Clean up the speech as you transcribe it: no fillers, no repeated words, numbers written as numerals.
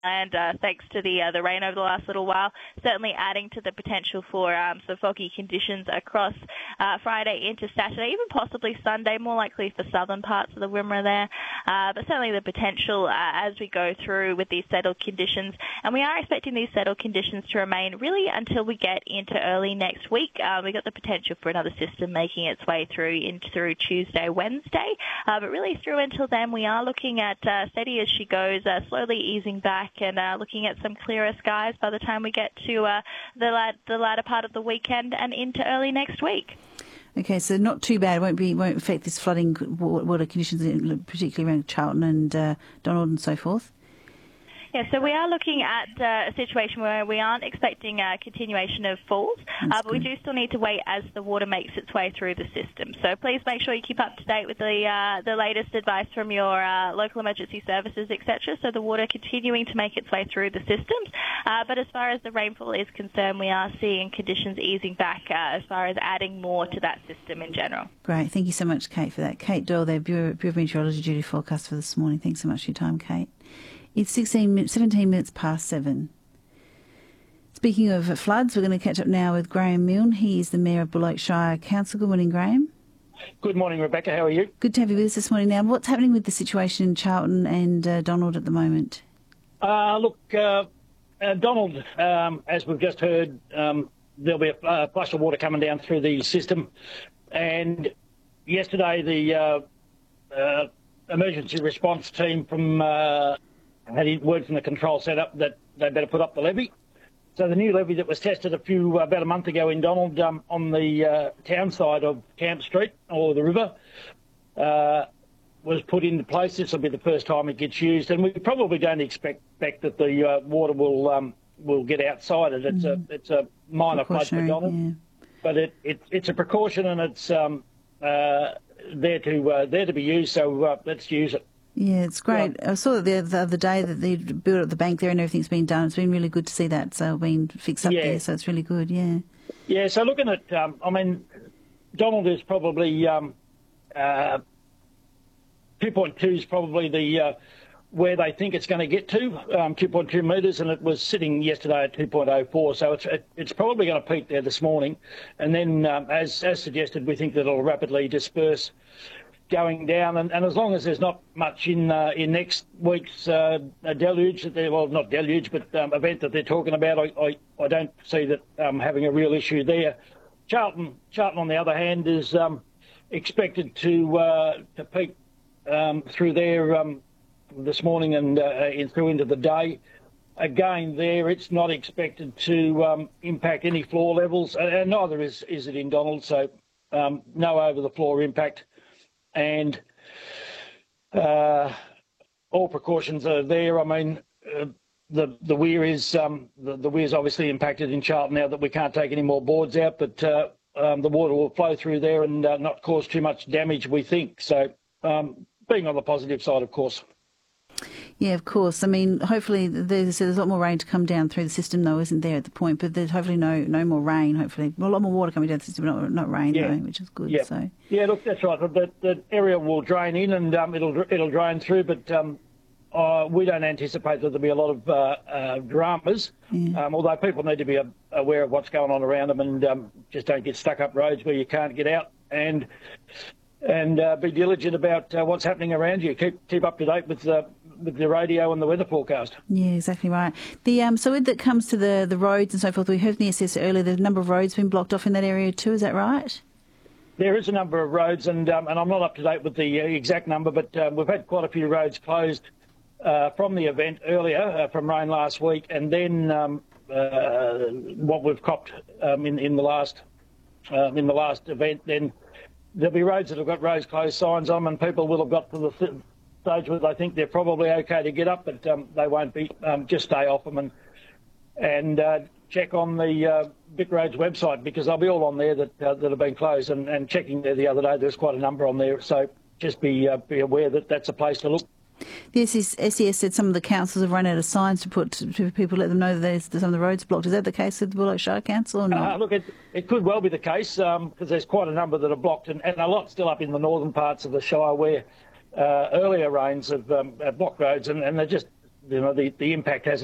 and thanks to the rain over the last little while, certainly adding to the potential for some foggy conditions across Friday into Saturday, even possibly Sunday, more likely for southern parts of the Wimmera there. But certainly the potential as we go through with these settled conditions. And we are expecting these settled conditions to remain really until we get into early next week. We've got the potential for another system making its way through Tuesday, Wednesday. But really through until then, we are looking at steady as she goes, slowly easing back and looking at some clearer skies by the time we get to the latter part of the weekend and into early next week. Okay, so not too bad. It won't affect this flooding water conditions, particularly around Charlton and Donald and so forth. Yeah, so we are looking at a situation where we aren't expecting a continuation of falls, but we do still need to wait as the water makes its way through the system. So please make sure you keep up to date with the latest advice from your local emergency services, etc. So the water continuing to make its way through the systems. But as far as the rainfall is concerned, we are seeing conditions easing back as far as adding more to that system in general. Great. Thank you so much, Kate, for that. Kate Doyle there, Bureau of Meteorology Duty Forecast for this morning. Thanks so much for your time, Kate. It's 17 minutes past 7. Speaking of floods, we're going to catch up now with Graham Milne. He is the Mayor of Bulla Shire Council. Good morning, Graham. Good morning, Rebecca. How are you? Good to have you with us this morning. Now, what's happening with the situation in Charlton and Donald at the moment? Donald, as we've just heard, there'll be a flush of water coming down through the system. And yesterday, the emergency response team from had word from the control setup that they better put up the levee. So the new levee that was tested about a month ago in Donald on the town side of Camp Street or the river was put into place. This will be the first time it gets used, and we probably don't expect that the water will get outside it. It's a minor flood for Donald, but it's a precaution, and it's there to be used. So let's use it. Yeah, it's great. I saw the other day that they built up the bank there and everything's been done. It's been really good to see that. So been fixed up there, so it's really good, yeah. Yeah, so looking at, Donald is probably, 2.2 is probably the where they think it's going to get to, 2.2 metres, and it was sitting yesterday at 2.04. So it's probably going to peak there this morning. And then, as suggested, we think that it'll rapidly disperse going down, and as long as there's not much in next week's deluge, not deluge, but event that they're talking about, I don't see that having a real issue there. Charlton, on the other hand, is expected to peak through there this morning and through into the day. Again, there it's not expected to impact any floor levels, and neither is it in Donald. So no over the floor impact. And all precautions are there. I mean, the weir is the weir's obviously impacted in Charlton now that we can't take any more boards out, but the water will flow through there and not cause too much damage, we think. So being on the positive side, of course. Yeah, of course. I mean, hopefully there's a lot more rain to come down through the system, though, isn't there, at the point? But there's hopefully no more rain, hopefully. Well, a lot more water coming down the system, but not rain, though, which is good. Yeah, so. Yeah, look, that's right. The area will drain in and it'll drain through, but we don't anticipate that there'll be a lot of dramas, although people need to be aware of what's going on around them and just don't get stuck up roads where you can't get out and be diligent about what's happening around you. Keep up to date with the radio and the weather forecast. Yeah, exactly right. So when it comes to the roads and so forth, we heard from the SS earlier, there's a number of roads been blocked off in that area too, is that right? There is a number of roads, and I'm not up to date with the exact number, but we've had quite a few roads closed from the event earlier, from rain last week, and then what we've copped in the last event, then there'll be roads that have got roads closed signs on, and people will have got to the stage where they think they're probably okay to get up, but they won't be. Just stay off them and check on the Vic Roads website, because they'll be all on there that have been closed. And checking there the other day, there's quite a number on there. So just be aware that that's a place to look. The SES said some of the councils have run out of signs to put to people, let them know that some of the roads are blocked. Is that the case with the Bulla Shire Council or not? Look, it could well be the case, because there's quite a number that are blocked, and a lot still up in the northern parts of the Shire where earlier rains have blocked roads, and the impact hasn't